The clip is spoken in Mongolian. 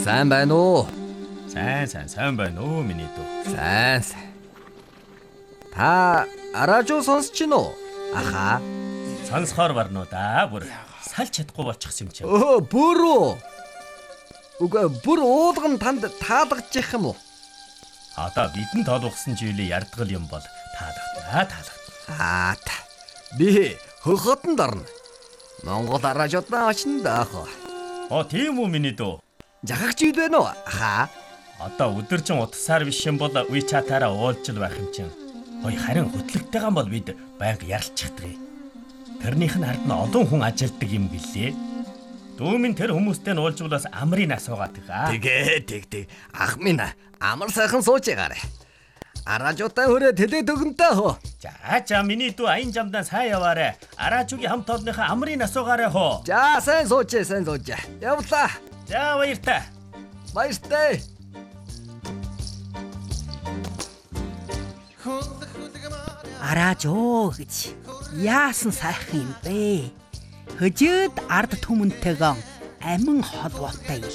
Сайн байна уу? Сайн байна уу миний дүү. Сайн. Та радио сонсч гин үү? Аха. Сонсохоор барнуу да бүр салж чадахгүй болчихсон юм чинь. Бүр үү? Үгүй бүр уулган танд таалагдчих юм уу? Одоо бидэн тоолгосон жилийн ярдгал юм бол таалагдана. Би хөхөтөнд орно. Монгол радиодаа очно даах. Тийм үү миний дүү. Жахагч юу вэ нөө? Аха. Одоо өдөржин утасаар биш юм бол WeChat-аараа уулзж байх юм чинь. Харин хөтлөгтэйгэн бол бид байнга ярилцчихдаг. Тэрнийх нь ард нь олон хүн ажилтдаг юм гэлээ. Дүүмийн тэр хүмүүстэй нь уулзвал бас амрын асуугаад байгаа. Тэг. Ах минь амар сайхан сууж байгаарэ. Радиотаа хүрээ тэлээд өгөнтэй хөө. За миний дүү аян жамдаа сайн яваарэ. Аражуугийн хамт олонныхаа амрын асуугаарэ хөө. За сайн сууж. Явлаа. За баяртай. Баяртай. Аражуу гэж яасан сайхан юм бэ? Хөжөөд ард түмэнтэйгэн амин холбоотой